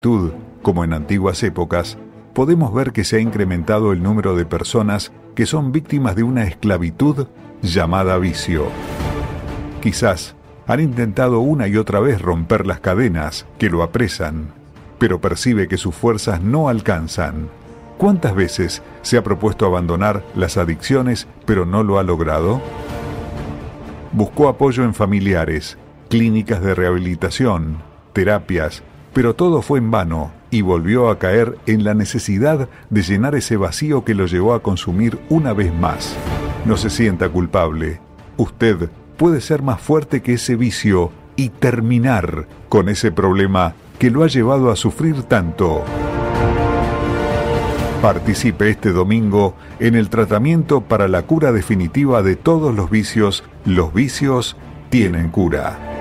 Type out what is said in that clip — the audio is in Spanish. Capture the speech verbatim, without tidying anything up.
Como en antiguas épocas, podemos ver que se ha incrementado el número de personas que son víctimas de una esclavitud llamada vicio. Quizás han intentado una y otra vez romper las cadenas que lo apresan, pero percibe que sus fuerzas no alcanzan. ¿Cuántas veces se ha propuesto abandonar las adicciones, pero no lo ha logrado? Buscó apoyo en familiares, clínicas de rehabilitación, terapias, pero todo fue en vano y volvió a caer en la necesidad de llenar ese vacío que lo llevó a consumir una vez más. No se sienta culpable. Usted puede ser más fuerte que ese vicio y terminar con ese problema que lo ha llevado a sufrir tanto. Participe este domingo en el tratamiento para la cura definitiva de todos los vicios. Los vicios tienen cura.